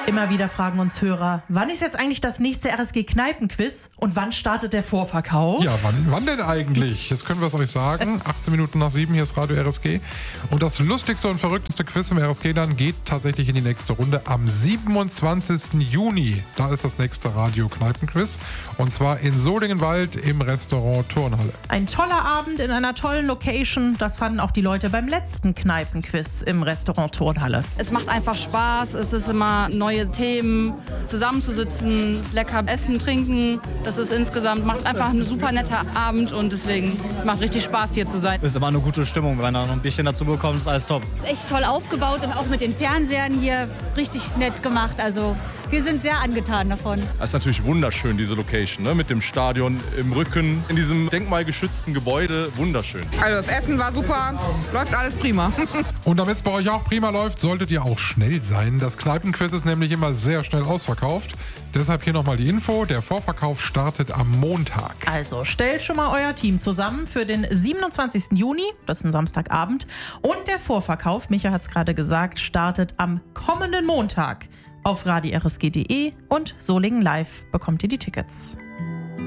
Immer wieder fragen uns Hörer, wann ist jetzt eigentlich das nächste RSG-Kneipen-Quiz und wann startet der Vorverkauf? Ja, wann denn eigentlich? Jetzt können wir es euch sagen. 18 Minuten nach 7, hier ist Radio RSG. Und das lustigste und verrückteste Quiz im RSG-Land geht tatsächlich in die nächste Runde am 27. Juni. Da ist das nächste Radio-Kneipen-Quiz. Und zwar in Solingenwald im Restaurant Turnhalle. Ein toller Abend in einer tollen Location. Das fanden auch die Leute beim letzten Kneipen-Quiz im Restaurant Turnhalle. Es macht einfach Spaß. Es ist immer neue Themen, zusammenzusitzen, lecker essen, trinken. Das ist insgesamt, macht einfach ein super netter Abend und deswegen, es macht richtig Spaß, hier zu sein. Es ist immer eine gute Stimmung, wenn man noch ein bisschen dazu bekommt, ist alles top. Echt toll aufgebaut und auch mit den Fernsehern hier richtig nett gemacht. Also wir sind sehr angetan davon. Das ist natürlich wunderschön, diese Location, ne? Mit dem Stadion im Rücken, in diesem denkmalgeschützten Gebäude. Wunderschön. Also das Essen war super, läuft alles prima. Und damit es bei euch auch prima läuft, solltet ihr auch schnell sein. Das Kneipenquiz ist nämlich immer sehr schnell ausverkauft. Deshalb hier nochmal die Info. Der Vorverkauf startet am Montag. Also stellt schon mal euer Team zusammen für den 27. Juni, das ist ein Samstagabend. Und der Vorverkauf, Micha hat es gerade gesagt, startet am kommenden Montag. Auf radiorsg.de und Solingen Live bekommt ihr die Tickets.